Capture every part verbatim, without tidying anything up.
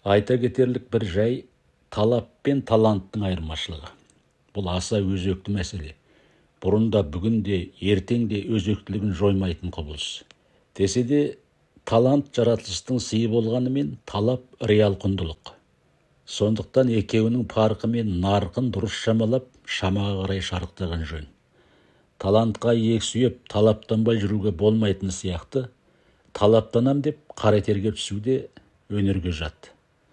Айта кетерлік бір жай талап пен таланттың айырмашылығы. Бұл аса өзекті мәселе. Бұрында бүгін де, ертең де өзектілігін жоймайтын құбылыс. Десе де, талант жаратылыстың сыйы болғанымен талап реал құндылық. Сондықтан екеуінің парқы мен нарқын дұрыс шамалап, шамаға қарай шарықтаған жөн. Талантқа иек сүйеп, талаптанбай жүруге болмайтыны сияқты, талаптанам деп қара терге түсуде өнерге жат.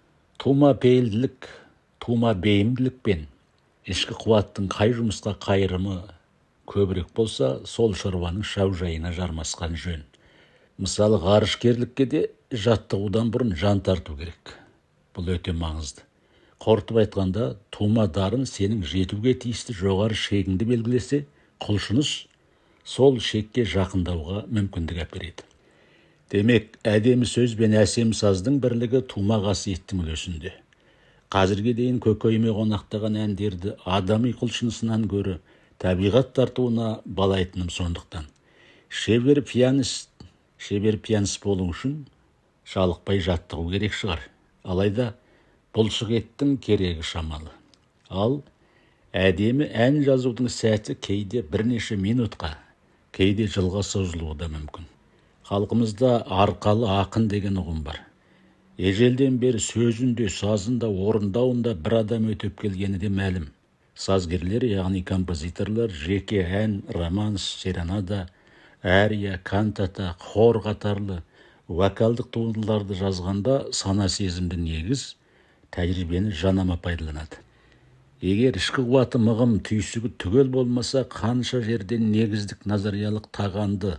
Тума пейілділік, тума бейімділік пен ішкі қуаттың қай жұмысқа қайырымы көбірек болса, сол шаруаның шаужайына жармасқан жөн. Мысалы, ғарышкерлікке де жаттығудан бұрын жан тарту керек. Бұл өте маңызды. Қорытып айтқанда, тума дарын сенің жетуге тиісті жоғары шегіңді белгілесе, құлшыныс сол шекке жақындауға мүмкіндік әпереді. Демек, әдемі сөз бен әсем саздың бірлігі тума қасиеттің үлесінде. Қазірге дейін көкейіме қонақтаған әндерді адами құлшынысынан гөрі табиғат тартуына балайтыным сондықтан. Шебер пианист, шебер пианист болу үшін жалықпай жаттығу керек шығар. Алайда бұлшық еттің керегі шамалы. Ал әдемі ән жазудың сәті кейде бірнеше минутқа, кейде жылға созылуы да мүмкін. Халқымызда арқалы ақын деген ұғым бар. Ежелден бері сөзінде, сазында, орындауында бір адам өтіп келгені де мәлім. Сазгерлер, яғни композиторлар, жеке ән, романс, серенада, ария, кантата, хор қатарлы вокалдық туындыларды жазғанда сана сезімді негіз, тәжірибені жанама пайдаланады. Егер ішкі қуаты мығым, түйсігі түгел болмаса, қанша жерден негіздік назариялық тағанды,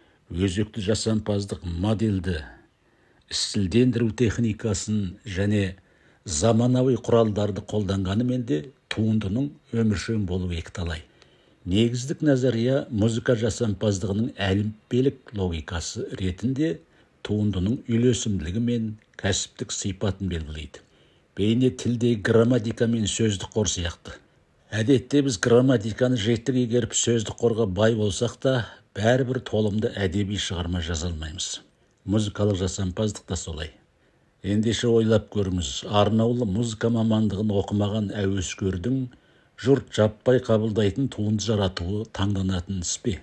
өзекті жасампаздық модельді, стильдендіру техникасын және заманауи құралдарды қолданғанымен де туындының өміршең болуы екіталай. Негіздік назария музыка жасампаздығының әліппелік логикасы ретінде туындының үйлесімділігі мен кәсіптік сипатын белгілейді. Бейне тілдегі грамматика мен сөздік қор сияқты. Әдетте біз грамматиканы жеттік егеріп сөздік қорға бай болсақ та, бәрібір толымды әдеби шығарма жаза алмаймыз. Музыкалық жасампаздық та солай. Ендеше ойлап көріңіз, арнаулы музыка мамандығын оқымаған әуескердің жұрт жаппай қабылдайтын туынды жаратуы таңданатын іс пе?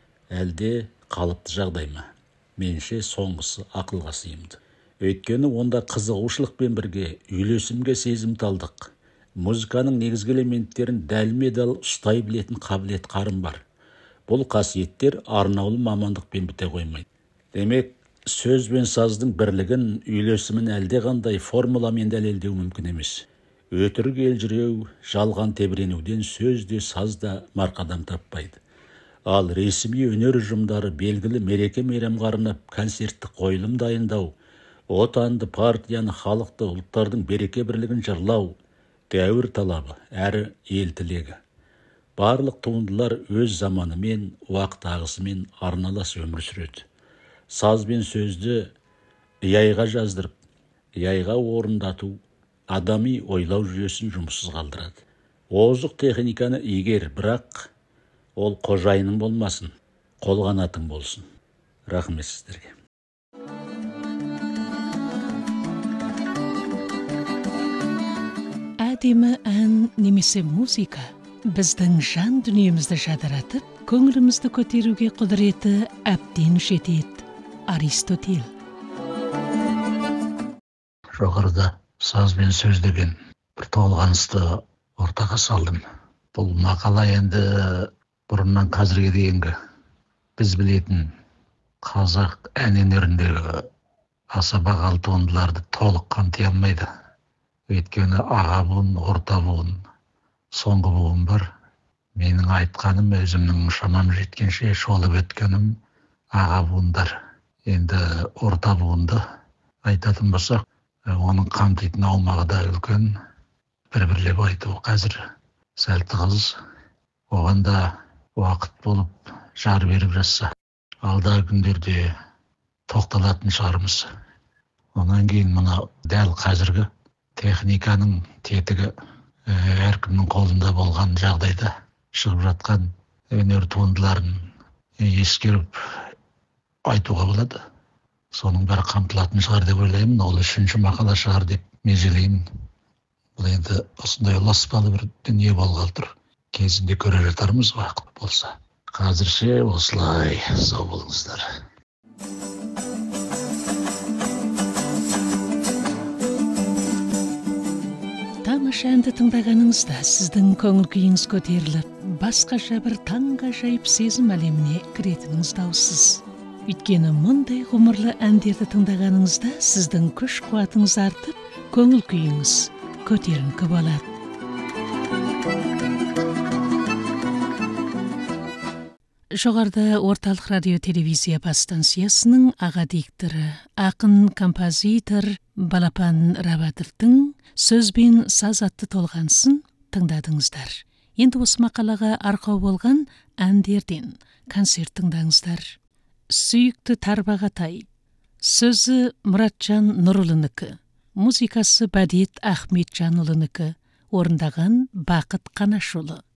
Әлде қалыпты жағдай ма? Менше соңғысы ақылға сыйымды. Өйткені онда қызығушылықпен бірге үйлесімге сезімталдық, музыканың негізгі элементтерін дәлме-дәл ұстай білетін қабілет қарын бар. Бұл қасиеттер арнаулы мамандықпен біте қоймайды. Демек, сөз бен саздың бірлігін, үйлесімін әлде қандай формуламен дәлелдеу мүмкін емес. Өтірік елжіреу, жалған тебіренуден сөз де саз да марқадам таппайды. Ал ресми өнер ұжымдары белгілі мереке мейрамға арнап концерттік қойылым дайындау, отанды, партияны, халықты, ұлттардың береке бірлігін жырлау дәуір талабы, әрі ел тілегі. Барлық туындылар өз заманымен, уақыт ағысымен арналас өмір сүреді. Саз бен сөзді яйға жаздырып, яйға орындату адами ойлау жүйесін жұмыссыз қалдырады. Озық техниканы игер, бірақ ол қожайының болмасын, қолғанатың болсын. Рахмет сіздерге. Әдемі ән немесе музыка біздің жан дүниемізді жадыратып, көңілімізді көтеруге құдіреті әбден жетеді. Аристотель. Жоғарыда саз бен сөз деген бір толғанысты ортаға салдым. Бұл мақала енді бұрыннан қазірге дейінгі біз білетін қазақ ән өнеріндегі аса бағалы туындыларды толық қамти алмайды. Өйткені аға буын, орта буын, соңғы буын бар. Менің айтқаным, өзімнің шамам жеткенше шолып өткенім аға буындар. Енді орта буынды айтатын болсақ, оның қамтитын аумағы да үлкен. Бір-бірлеп айту қазір сәл тығыз. Оған да уақыт болып жар беріп жатса, алдағы күндерде тоқталатын шығармыз. Онан кейін мына дәл қазіргі техниканың тетігі әркімнің қолында болған жағдайда шығып жатқан өнер туындыларын ескеріп айтуға болады. соның бәрі қамтылатын шығар деп ойлаймын. Ол үшінші мақала шығар деп межелеймін. Бұл енді осындай ұласпалы бір дүние болғалы тұр. Кезінде көре жатармыз уақыт болса. Қазірше осылай, сау болыңыздар. Тамаша әнді тыңдағаныңызда сіздің көңіл күйіңіз көтеріліп, басқаша бір таңғажайып сезім әлеміне кіретініңіз даусыз. Өйткені мұндай ғұмырлы әндерді тыңдағаныңызда сіздің күш қуатыңыз артып, көңіл күйіңіз көтеріңкі болады. Жоғарда орталық радио телевизия бас станциясының аға дикторы, ақын композитор Балапан Рабатовтың сөз бен саз атты толғанысын тыңдадыңыздар. Енді осы мақалаға арқау болған әндерден концерт тыңдаңыздар. Сүйікті Тарбағатай. Сөзі Мұратжан Нұрұлынікі. Музыкасы Бәдет Ахметжанұлынікі. Орындаған Бақыт Қанашұлы.